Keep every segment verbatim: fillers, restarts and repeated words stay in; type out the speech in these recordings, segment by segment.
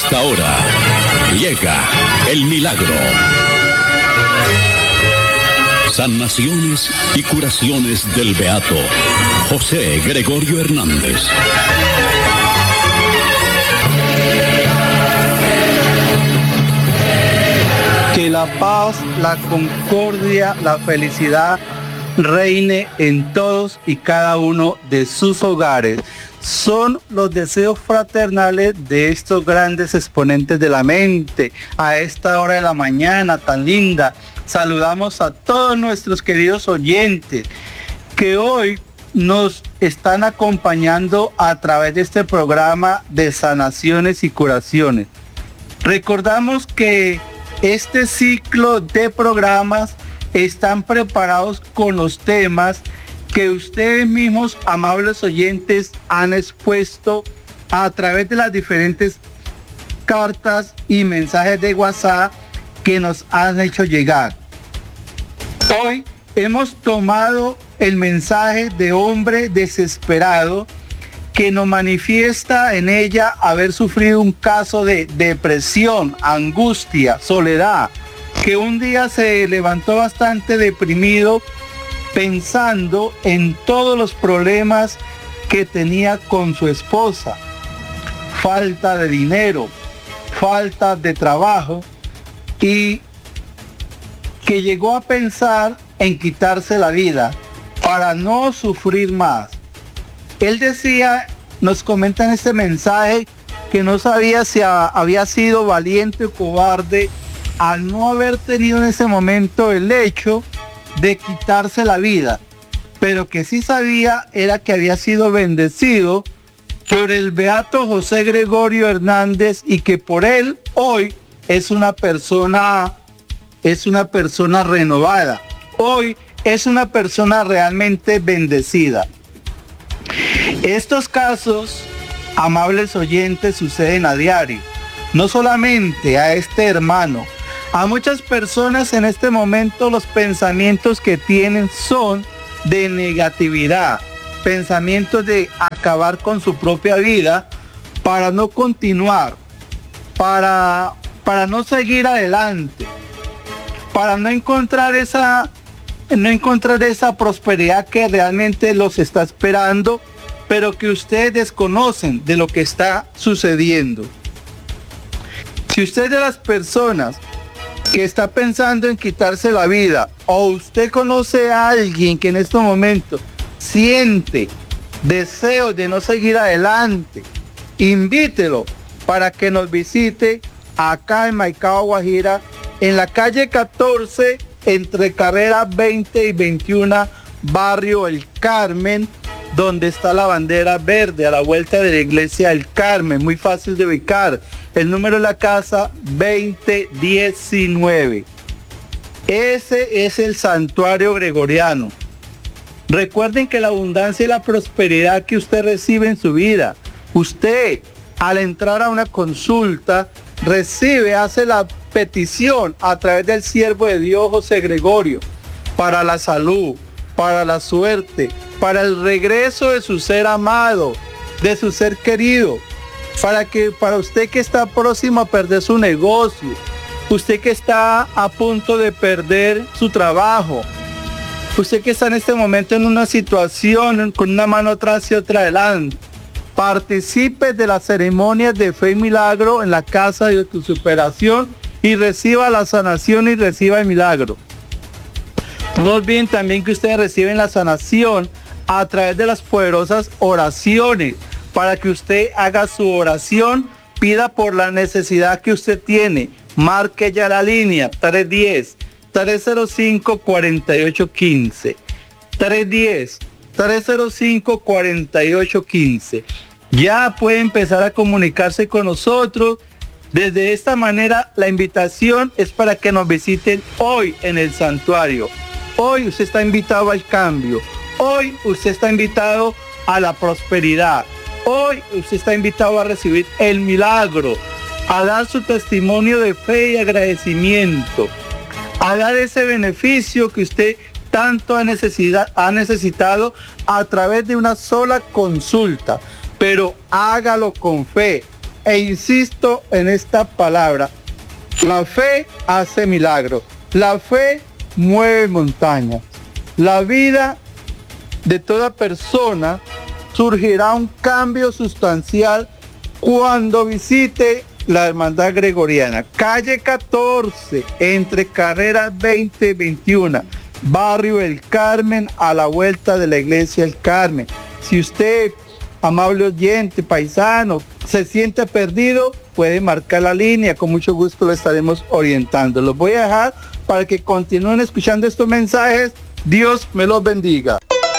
esta hora llega el milagro. Sanaciones y curaciones del beato José Gregorio Hernández. Que la paz, la concordia, la felicidad reine en todos y cada uno de sus hogares. Son los deseos fraternales de estos grandes exponentes de la mente. A esta hora de la mañana tan linda, saludamos a todos nuestros queridos oyentes que hoy nos están acompañando a través de este programa de sanaciones y curaciones. Recordamos que este ciclo de programas están preparados con los temas que ustedes mismos, amables oyentes, han expuesto a través de las diferentes cartas y mensajes de WhatsApp que nos han hecho llegar. Hoy hemos tomado el mensaje de hombre desesperado que nos manifiesta en ella haber sufrido un caso de depresión, angustia, soledad, que un día se levantó bastante deprimido pensando en todos los problemas que tenía con su esposa, falta de dinero, falta de trabajo, y que llegó a pensar en quitarse la vida para no sufrir más. Él decía, nos comenta en este mensaje, que no sabía si a, había sido valiente o cobarde al no haber tenido en ese momento el hecho de quitarse la vida, pero que sí sabía era que había sido bendecido por el beato José Gregorio Hernández y que por él hoy es una persona, es una persona renovada. Hoy es una persona realmente bendecida. Estos casos, amables oyentes, suceden a diario. No solamente a este hermano, a muchas personas en este momento los pensamientos que tienen son de negatividad, pensamientos de acabar con su propia vida para no continuar, para, para no seguir adelante, para no encontrar esa, no encontrar esa prosperidad que realmente los está esperando, pero que ustedes desconocen de lo que está sucediendo. Si usted es de las personas que está pensando en quitarse la vida, o usted conoce a alguien que en este momento siente deseo de no seguir adelante, invítelo para que nos visite acá en Maicao, Guajira, en la calle catorce, entre carrera veinte y veintiuno, barrio El Carmen, donde está la bandera verde a la vuelta de la iglesia El Carmen, muy fácil de ubicar. El número de la casa veinte diecinueve. Ese es el santuario gregoriano. Recuerden que la abundancia y la prosperidad que usted recibe en su vida, usted al entrar a una consulta recibe, hace la petición a través del siervo de Dios José Gregorio para la salud, para la suerte, para el regreso de su ser amado, de su ser querido, para que para usted que está próximo a perder su negocio, usted que está a punto de perder su trabajo, usted que está en este momento en una situación con una mano atrás y otra adelante, participe de las ceremonias de fe y milagro en la casa de tu superación y reciba la sanación y reciba el milagro. No olviden también que ustedes reciben la sanación a través de las poderosas oraciones, para que usted haga su oración, pida por la necesidad que usted tiene. Marque ya la línea tres uno cero, tres cero cinco, cuatro ocho uno cinco. tres uno cero, tres cero cinco, cuatro ocho uno cinco. Ya puede empezar a comunicarse con nosotros. Desde esta manera, la invitación es para que nos visiten hoy en el santuario. Hoy usted está invitado al cambio. Hoy usted está invitado a la prosperidad. Hoy usted está invitado a recibir el milagro, a dar su testimonio de fe y agradecimiento, a dar ese beneficio que usted tanto ha, necesidad, ha necesitado a través de una sola consulta. Pero hágalo con fe, e insisto en esta palabra. La fe hace milagros. La fe mueve montañas. La vida de toda persona surgirá un cambio sustancial cuando visite la Hermandad Gregoriana. Calle catorce, entre carreras veinte y veintiuno, barrio El Carmen, a la vuelta de la iglesia El Carmen. Si usted, amable oyente, paisano, se siente perdido, puede marcar la línea, con mucho gusto lo estaremos orientando. Los voy a dejar para que continúen escuchando estos mensajes. Dios me los bendiga.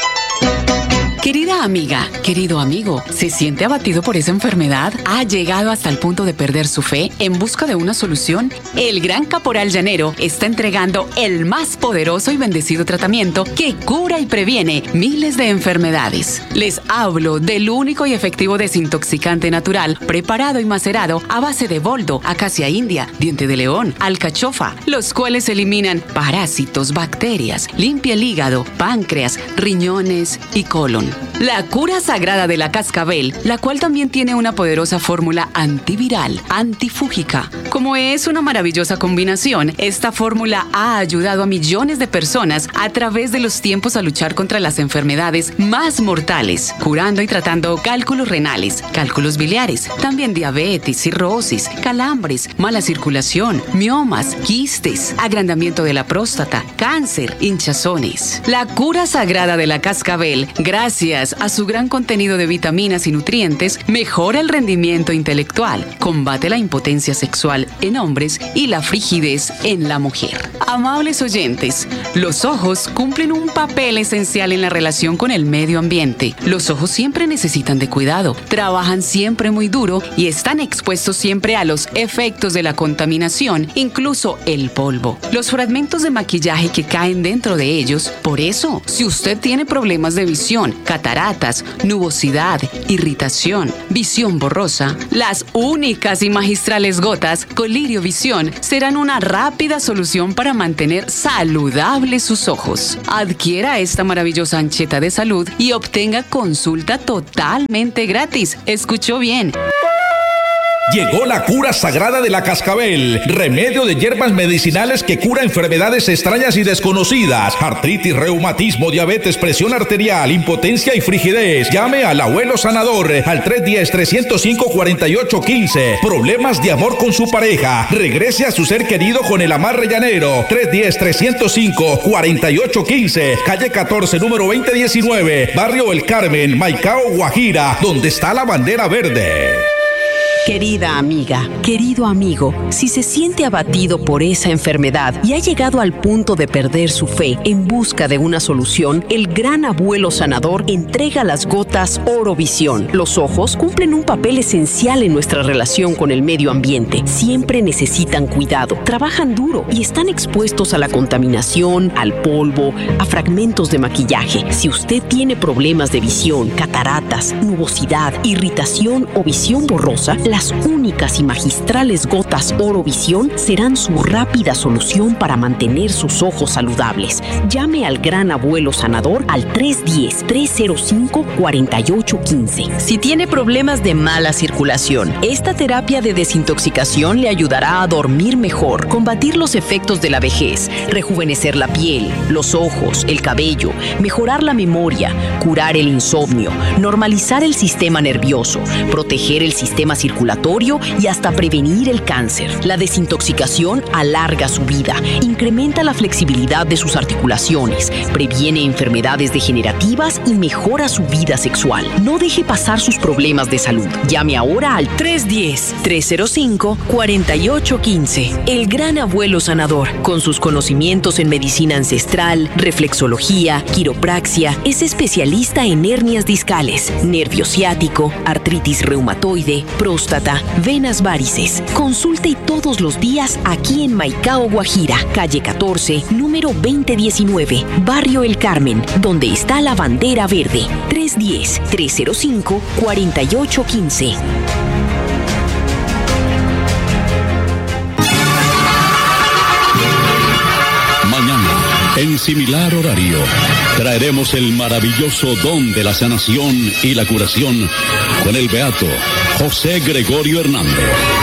Querida amiga, querido amigo, ¿se siente abatido por esa enfermedad? ¿Ha llegado hasta el punto de perder su fe en busca de una solución? El Gran Caporal Llanero está entregando el más poderoso y bendecido tratamiento que cura y previene miles de enfermedades. Les hablo del único y efectivo desintoxicante natural preparado y macerado a base de boldo, acacia india, diente de león, alcachofa, los cuales eliminan parásitos, bacterias, limpia el hígado, páncreas, riñones y colon. La cura sagrada de la cascabel, la cual también tiene una poderosa fórmula antiviral, antifúngica. Como es una maravillosa combinación, esta fórmula ha ayudado a millones de personas a través de los tiempos a luchar contra las enfermedades más mortales, curando y tratando cálculos renales, cálculos biliares, también diabetes, cirrosis, calambres, mala circulación, miomas, quistes, agrandamiento de la próstata, cáncer, hinchazones. La cura sagrada de la cascabel, gracias a su gran contenido de vitaminas y nutrientes, mejora el rendimiento intelectual, combate la impotencia sexual en hombres y la frigidez en la mujer. Amables oyentes, los ojos cumplen un papel esencial en la relación con el medio ambiente. Los ojos siempre necesitan de cuidado, trabajan siempre muy duro y están expuestos siempre a los efectos de la contaminación, incluso el polvo, los fragmentos de maquillaje que caen dentro de ellos. Por eso, si usted tiene problemas de visión, cataratas, nubosidad, irritación, visión borrosa, las únicas y magistrales gotas Colirio Visión serán una rápida solución para mantener saludables sus ojos. Adquiera esta maravillosa ancheta de salud y obtenga consulta totalmente gratis. ¿Escuchó bien? Llegó la cura sagrada de la cascabel, remedio de hierbas medicinales que cura enfermedades extrañas y desconocidas, artritis, reumatismo, diabetes, presión arterial, impotencia y frigidez. Llame al abuelo sanador al tres uno cero, tres cero cinco, cuatro ocho uno cinco. Problemas de amor con su pareja, regrese a su ser querido con el amarre llanero. tres uno cero, tres cero cinco, cuatro ocho uno cinco, calle catorce, número veinte diecinueve, barrio El Carmen, Maicao, Guajira, donde está la bandera verde. Querida amiga, querido amigo, si se siente abatido por esa enfermedad y ha llegado al punto de perder su fe en busca de una solución, el Gran Abuelo Sanador entrega las gotas Orovisión. Los ojos cumplen un papel esencial en nuestra relación con el medio ambiente. Siempre necesitan cuidado, trabajan duro y están expuestos a la contaminación, al polvo, a fragmentos de maquillaje. Si usted tiene problemas de visión, cataratas, nubosidad, irritación o visión borrosa, la Las únicas y magistrales gotas Orovisión serán su rápida solución para mantener sus ojos saludables. Llame al Gran Abuelo Sanador al tres uno cero, tres cero cinco, cuatro ocho uno cinco. Si tiene problemas de mala circulación, esta terapia de desintoxicación le ayudará a dormir mejor, combatir los efectos de la vejez, rejuvenecer la piel, los ojos, el cabello, mejorar la memoria, curar el insomnio, normalizar el sistema nervioso, proteger el sistema circulatorio y hasta prevenir el cáncer. La desintoxicación alarga su vida, incrementa la flexibilidad de sus articulaciones, previene enfermedades degenerativas y mejora su vida sexual. No deje pasar sus problemas de salud. Llame ahora al tres uno cero, tres cero cinco, cuatro ocho uno cinco. El Gran Abuelo Sanador, con sus conocimientos en medicina ancestral, reflexología, quiropraxia, es especialista en hernias discales, nervio ciático, artritis reumatoide, próstata, venas varices. Consulte todos los días aquí en Maicao, Guajira, calle catorce, número veinte diecinueve, barrio El Carmen, donde está la bandera verde. tres uno cero, tres cero cinco, cuatro ocho uno cinco. Mañana, en similar horario, traeremos el maravilloso don de la sanación y la curación con el beato José Gregorio Hernández.